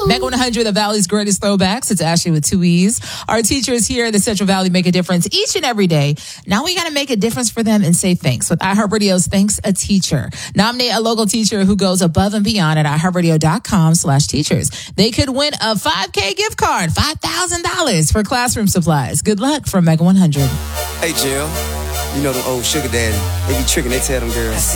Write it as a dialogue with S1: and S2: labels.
S1: Mega 100, the Valley's greatest throwbacks. It's Ashley with 2 E's. Our teachers here in the Central Valley make a difference each and every day. Now we got to make a difference for them and say thanks with iHeartRadio's Thanks a Teacher. Nominate a local teacher who goes above and beyond at iHeartRadio.com/teachers. They could win a $5K gift card, $5,000 for classroom supplies. Good luck from Mega 100.
S2: Hey, Jill. You know them old sugar daddy. They be tricking, they tell them girls.